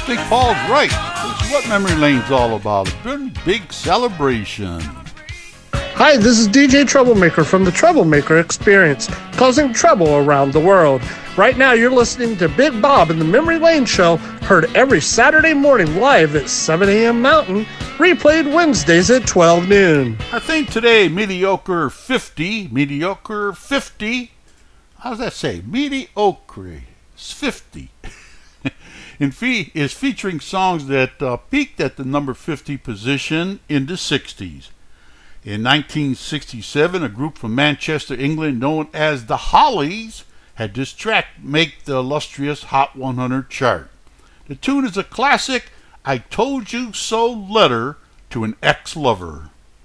Big Paul's right. This is what Memory Lane's all about. A big celebration. Hi, this is DJ Troublemaker from the Troublemaker Experience, causing trouble around the world. Right now, you're listening to Big Bob and the Memory Lane Show, heard every Saturday morning live at 7 a.m. Mountain, replayed Wednesdays at 12 noon. I think today, Mediocre 50, how does that say? Mediocre 50. Is featuring songs that peaked at the number 50 position in the 60s. In 1967, a group from Manchester, England, known as the Hollies, had this track make the illustrious Hot 100 chart. The tune is a classic, I Told You So letter to an ex-lover.